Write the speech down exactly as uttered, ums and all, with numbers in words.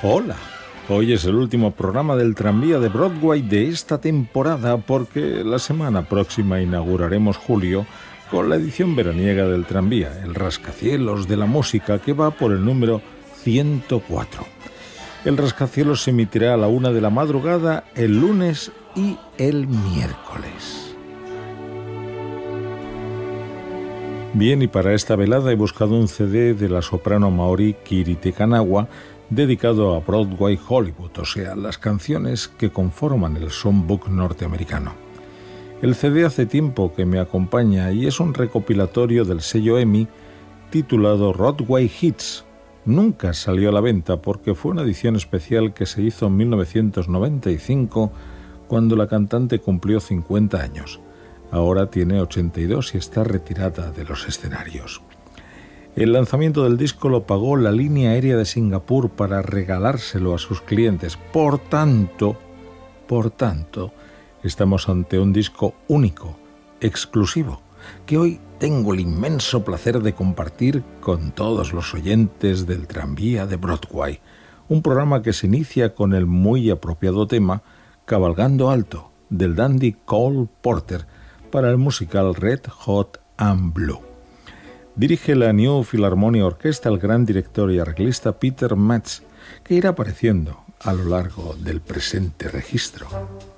Hola, hoy es el último programa del tranvía de Broadway de esta temporada porque la semana próxima inauguraremos julio con la edición veraniega del tranvía, el rascacielos de la música, que va por el número ciento cuatro. El rascacielos se emitirá a la una de la madrugada el lunes y el miércoles. Bien, y para esta velada he buscado un C D de la soprano maorí Kiri Te Kanawa dedicado a Broadway Hollywood, o sea, las canciones que conforman el songbook norteamericano. El C D hace tiempo que me acompaña y es un recopilatorio del sello EMI titulado Broadway Hits. Nunca salió a la venta porque fue una edición especial que se hizo en mil novecientos noventa y cinco cuando la cantante cumplió cincuenta años. Ahora tiene ochenta y dos y está retirada de los escenarios. El lanzamiento del disco lo pagó la línea aérea de Singapur para regalárselo a sus clientes. Por tanto, por tanto, estamos ante un disco único, exclusivo, que hoy tengo el inmenso placer de compartir con todos los oyentes del tranvía de Broadway. Un programa que se inicia con el muy apropiado tema Cabalgando Alto, del dandy Cole Porter, para el musical Red Hot and Blue. Dirige la New Philharmonia Orchestra el gran director y arreglista Peter Metz, que irá apareciendo a lo largo del presente registro.